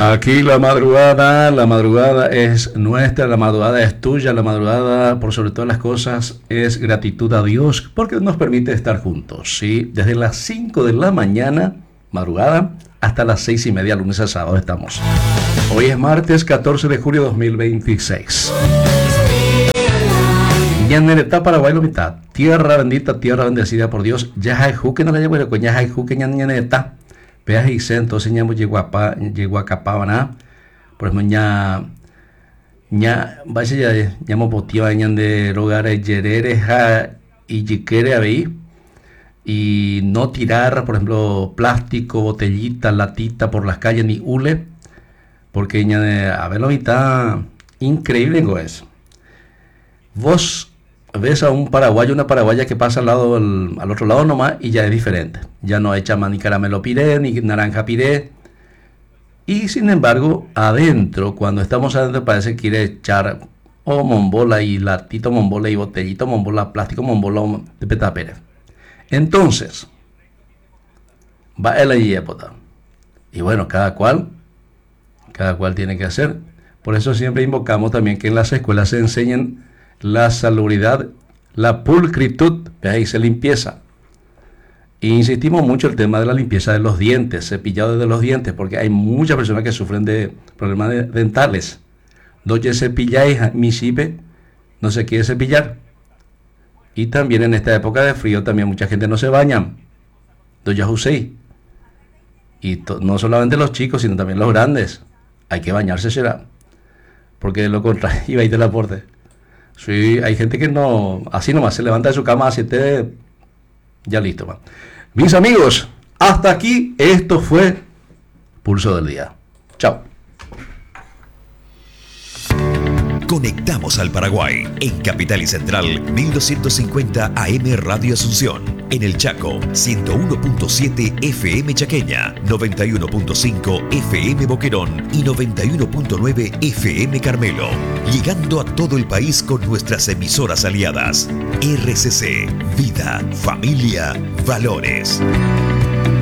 Aquí la madrugada es nuestra, la madrugada es tuya, la madrugada, por sobre todas las cosas, es gratitud a Dios porque nos permite estar juntos, ¿sí? Desde las 5 de la mañana, madrugada, hasta las 6:30, lunes a sábado estamos. Hoy es martes 14 de julio de 2026. Ñanereta, Paraguay, la mitad. Tierra bendita, tierra bendecida por Dios. Ya hay juque, no la llevo, ya hay juque, ñanereta. Veas y sé, entonces ñamo llegó a Capabaná. Por ejemplo, vaya ya, ñamo potiva, ñan de lugares, yerere, y yiquere, ahí. Y no tirar, por ejemplo, plástico, botellita, latita por las calles, ni hule. Porque ña, a ver, la mitad, increíble en eso. Vos ves a un paraguayo, una paraguaya que pasa al otro lado nomás y ya es diferente. Ya no echa más ni caramelo piré, ni naranja piré. Y sin embargo, adentro, cuando estamos adentro, parece que quiere echar mombola y latito mombola y botellito mombola, plástico mombola de petapere. Entonces, va el ayépota. Y bueno, cada cual tiene que hacer. Por eso siempre invocamos también que en las escuelas se enseñen la salubridad, la pulcritud, veáis, limpieza. E insistimos mucho el tema de la limpieza de los dientes, cepillado de los dientes, porque hay muchas personas que sufren de problemas dentales. Donde cepilláis, mi chipe, no se quiere cepillar. Y también en esta época de frío, también mucha gente no se baña. Donde uséis. Y no solamente los chicos, sino también los grandes. Hay que bañarse, será. Porque de lo contrario, iba a ir del aporte. Sí, hay gente que no, así nomás, se levanta de su cama a 7, ya listo, man. Mis amigos, hasta aquí, esto fue Pulso del Día. Chao. Conectamos al Paraguay en Capital y Central 1250 AM Radio Asunción, en el Chaco 101.7 FM Chaqueña, 91.5 FM Boquerón y 91.9 FM Carmelo, llegando a todo el país con nuestras emisoras aliadas. RCC, Vida, Familia, Valores.